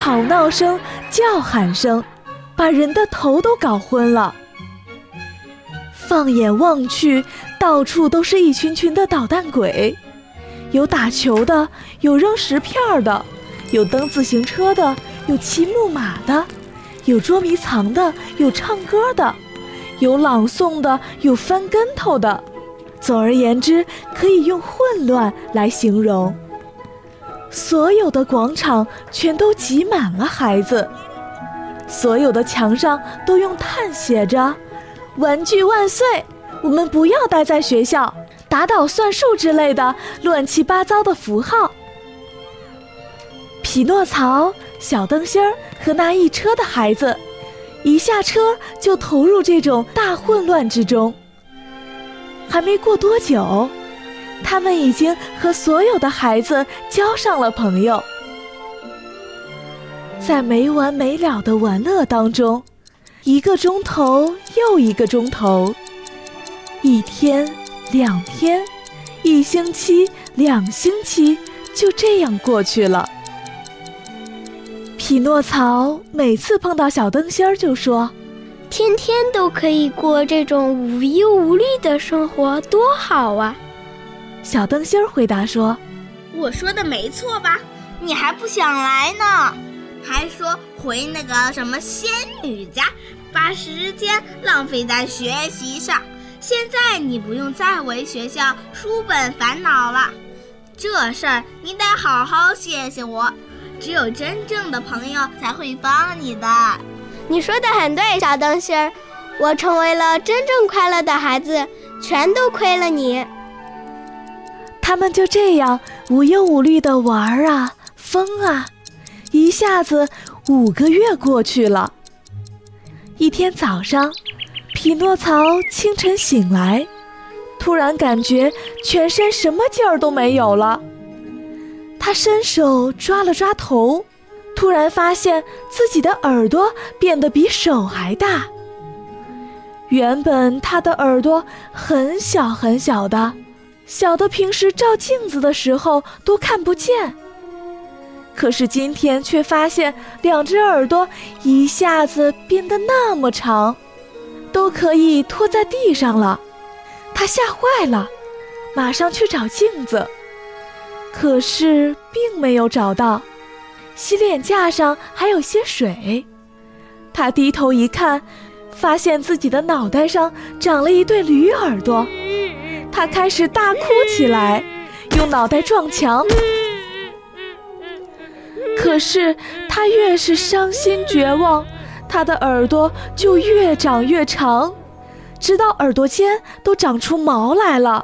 吵闹声、叫喊声，把人的头都搞昏了。放眼望去，到处都是一群群的捣蛋鬼，有打球的，有扔石片的，有蹬自行车的，有骑木马的，有捉迷藏的，有唱歌的，有朗诵的，有翻跟头的。总而言之，可以用混乱来形容。所有的广场全都挤满了孩子，所有的墙上都用炭写着“玩具万岁”，我们不要待在学校，打倒算术之类的乱七八糟的符号。匹诺曹、小灯芯儿和那一车的孩子，一下车就投入这种大混乱之中。还没过多久，他们已经和所有的孩子交上了朋友。在没完没了的玩乐当中，一个钟头又一个钟头，一天、2天、1星期、2星期，就这样过去了。匹诺曹每次碰到小灯芯儿就说：“ 天天都可以过这种无忧无虑的生活，多好啊！” 小灯芯儿回答说：“ 我说的没错吧？你还不想来呢？还说回那个什么仙女家，把时间浪费在学习上。现在你不用再为学校书本烦恼了，这事儿你得好好谢谢我。只有真正的朋友才会帮你的。” 你说的很对，小灯芯儿，我成为了真正快乐的孩子，全都亏了你。 他们就这样无忧无虑地玩啊，疯啊，一下子5个月过去了。一天早上，匹诺曹清晨醒来，突然感觉全身什么劲儿都没有了。他伸手抓了抓头，突然发现自己的耳朵变得比手还大。原本他的耳朵很小很小的，小的平时照镜子的时候都看不见。可是今天却发现2只耳朵一下子变得那么长，都可以拖在地上了。他吓坏了，马上去找镜子，可是并没有找到。洗脸架上还有些水，他低头一看，发现自己的脑袋上长了一对驴耳朵。他开始大哭起来，用脑袋撞墙。可是他越是伤心绝望，他的耳朵就越长越长，直到耳朵尖都长出毛来了。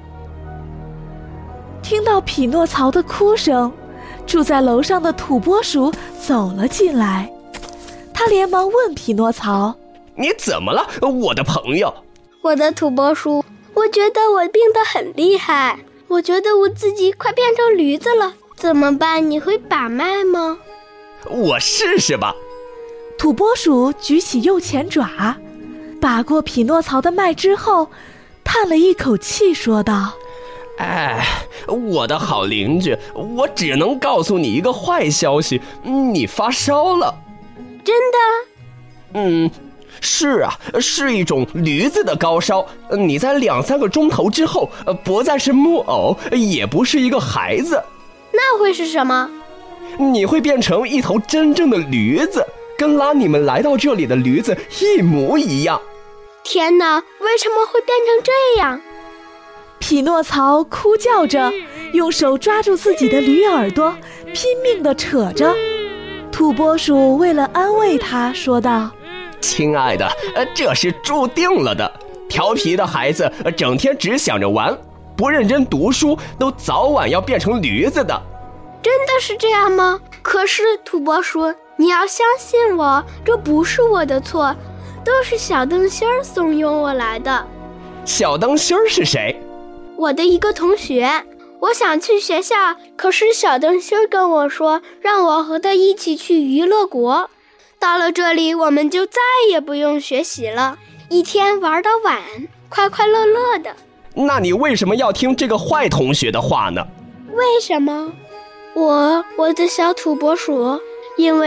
听到匹诺曹的哭声，住在楼上的土拨鼠走了进来。他连忙问匹诺曹：“ 你怎么了，我的朋友？”“ 我的土拨鼠，我觉得我病得很厉害，我觉得我自己快变成驴子了，怎么办？你会把脉吗？”“ 我试试吧。” 土拨鼠举起右前爪，把过匹诺曹的脉之后，叹了一口气说道：“ 哎，我的好邻居，我只能告诉你一个坏消息，你发烧了。”“ 真的？”“ 是啊，是一种驴子的高烧。你在2-3个钟头之后，不再是木偶，也不是一个孩子。”“ 那会是什么？”“ 你会变成一头真正的驴子，跟拉你们来到这里的驴子一模一样。”“ 天哪，为什么会变成这样？” 匹诺曹哭叫着，用手抓住自己的驴耳朵，拼命地扯着。土拨鼠为了安慰他说道：“ 亲爱的，这是注定了的。调皮的孩子整天只想着玩，不认真读书，都早晚要变成驴子的。”“ 真的是这样吗？可是土拨鼠，你要相信我，这不是我的错，都是小灯芯儿怂恿我来的。”“ 小灯芯儿是谁？”“ 我的一个同学。我想去学校，可是小灯芯儿跟我说，让我和他一起去娱乐国。到了这里，我们就再也不用学习了，一天玩到晚，快快乐乐的。”“ 那你为什么要听这个坏同学的话呢？”“ 为什么？我的小土拨鼠，因为